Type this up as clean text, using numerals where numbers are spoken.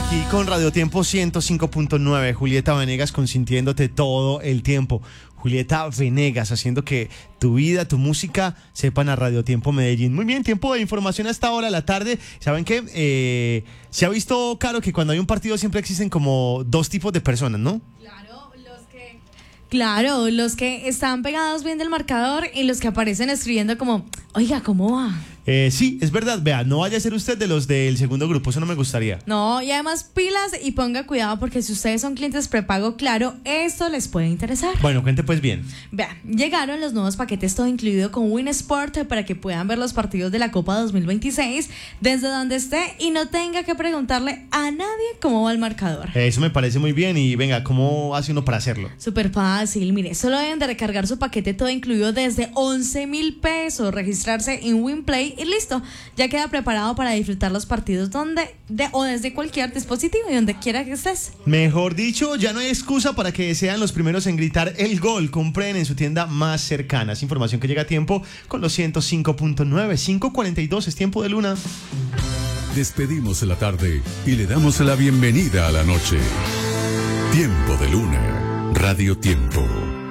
Aquí con Radio Tiempo 105.9, Julieta Venegas consintiéndote todo el tiempo. Julieta Venegas haciendo que tu vida, tu música sepan a Radio Tiempo Medellín. Muy bien, tiempo de información a esta hora de la tarde. ¿Saben qué? Se ha visto, Caro, que cuando hay un partido siempre existen como dos tipos de personas, ¿no? Claro, los que están pegados bien del marcador y los que aparecen escribiendo como, oiga, ¿cómo va? Sí, es verdad, vea, no vaya a ser usted de los del segundo grupo, eso no me gustaría. No, y además pilas y ponga cuidado porque si ustedes son clientes prepago, claro, esto les puede interesar. Bueno, cuente pues bien. Vea, llegaron los nuevos paquetes todo incluido con Win Sport para que puedan ver los partidos de la Copa 2026 desde donde esté y no tenga que preguntarle a nadie cómo va el marcador. Eso me parece muy bien y venga, ¿cómo hace uno para hacerlo? Súper fácil, mire, solo deben de recargar su paquete todo incluido desde 11,000 pesos, registrarse en WinPlay y listo, ya queda preparado para disfrutar los partidos o desde cualquier dispositivo y donde quiera que estés. Mejor dicho, ya no hay excusa para que sean los primeros en gritar el gol. Compren en su tienda más cercana. Es información que llega a tiempo con los 105.9, 5:42, es tiempo de Luna. Despedimos la tarde y le damos la bienvenida a la noche. Tiempo de Luna, Radio Tiempo.